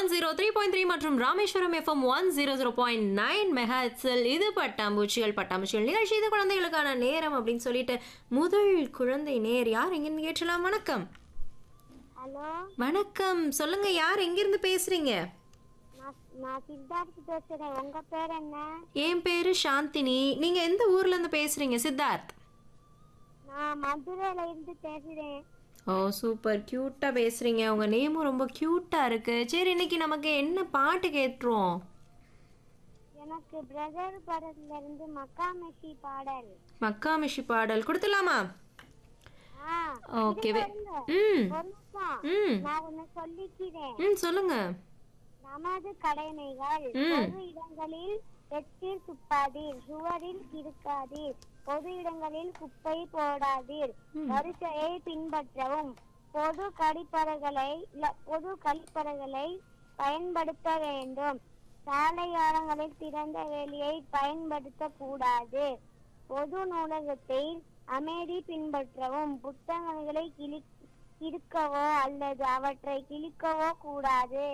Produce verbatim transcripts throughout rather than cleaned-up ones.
One zero three point three மற்றும் Rameswaram FM one zero zero point nine மெகாஹெட்ஸில் இது பட்டாம்பூச்சிகள் பட்டாம்பூச்சிகள் நிகழ்ச்சி. இது குழந்தைகளுக்கான நேரம் அப்படின்னு சொல்லிட்டு முதல் குழந்தை நேர் யார் எங்கிருந்து கேட்கலாம்? வணக்கம். ஹலோ வணக்கம், சொல்லுங்க, யார் எங்கிருந்து பேசுறீங்க? நான் நான் சித்தார்த் பேசுறேன். உங்க பேர் என்ன? என் பேரு சாந்தினி. நீங்க எந்த ஊர்ல இருந்து பேசுறீங்க சித்தார்த்? நான் மதுரையில இருந்து பேசுறேன். ஓ சூப்பர், கியூட்டா பேசுறீங்க. உங்க நேமும் ரொம்ப கியூட்டா இருக்கு. சரி, இன்னைக்கு நமக்கு என்ன பாட்டு கேட்டுருவோம்? எனக்கு பிரதர் படத்துல இருந்து மக்காமெஷி பாடல். மக்காமிஷி பாடல் கொடுத்துலாமா? ஆ, ஓகே. இது பாருங்க. ம் ஒரு நிமிஷம். ம் நான் ஒண்ணு சொல்லிக்கிறேன். ம் சொல்லுங்க. நமது கடமைகள். ம். பொது இடங்களில் எச்சில் துப்பாதீர், சுவரில் கிறுக்காதீர், பொது இடங்களில் குப்பை போடாதீர், வரிசையை பின்பற்றவும், பொது கழிப்பறைகளை இல்ல- பொது கழிப்பறைகளை பயன்படுத்த வேண்டும், சாலையோரங்களில் திறந்த வெளியை பயன்படுத்த கூடாது, பொது நூலகத்தில் அமைதி பின்பற்றவும், புத்தகங்களை கிளி கிறுக்கவோ அல்லது அவற்றை கிழிக்கவோ கூடாது.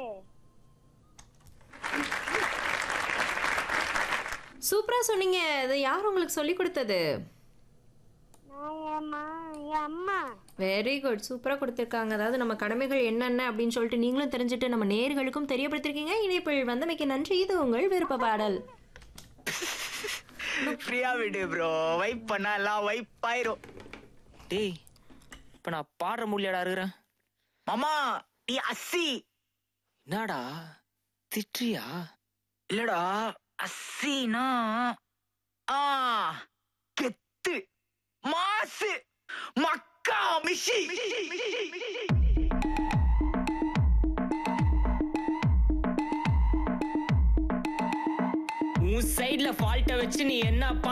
சூப்பரா சொன்னீங்க. இது யார் உங்களுக்கு சொல்லி கொடுத்தது? நான் என் மா- என் அம்மா. வெரி குட், சூப்பரா கொடுத்துருக்காங்க. அதாவது நம்ம கடமைகள் என்னென்ன அப்படின்னு சொல்லிட்டு நீங்களும் தெரிஞ்சுட்டு நம்ம நேர்களுக்கும் தெரியப்படுத்திருக்கீங்க. இணைப்பில் வந்தமைக்கு நன்றி. இது உங்கள் விருப்ப பாடல். ஃப்ரீயா விடு ப்ரோ, வைப் பண்ணா எல்லாம் வைப் ஆயிரும். டேய், இப்ப நான் பாடுற முடியலடா இருக்கிறேன். மாமா நீ அஸ்ஸி. என்னடா திட்றியா? இல்லடா, அஸ்ஸினா ஆ கெத்து மாசு மக்கா மிஷி. உன் சைடுல ஃபால்ட்ட வச்சு நீ என்ன